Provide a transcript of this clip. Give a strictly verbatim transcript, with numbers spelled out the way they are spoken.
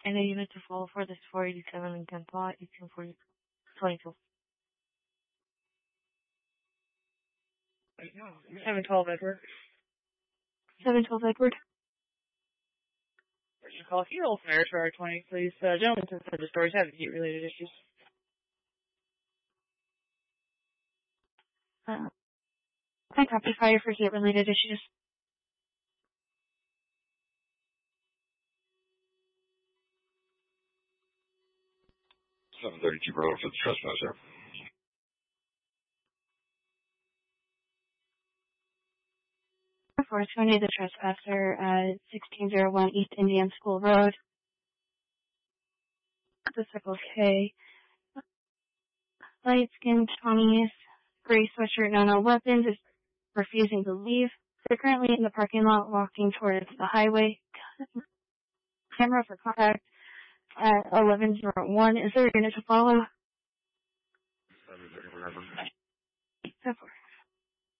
And a unit to follow for this four eighty-seven Lincoln Plot, eighteen forty, twenty-two. seven twelve Edward. seven twelve Edward. Call Hero Fire for R twenty, please. Uh, gentlemen, since the stores have heat-related issues. Uh, I copy fire for heat-related issues. seven thirty-two Bravo for the trespasser. four twenty, the trespasser at sixteen oh one East Indian School Road. The Circle K. Light-skinned Chinese, gray sweatshirt, no no weapons, is refusing to leave. They're currently in the parking lot walking towards the highway. Camera for contact at eleven oh one. Is there a unit to follow? seven thirty, whatever. So far.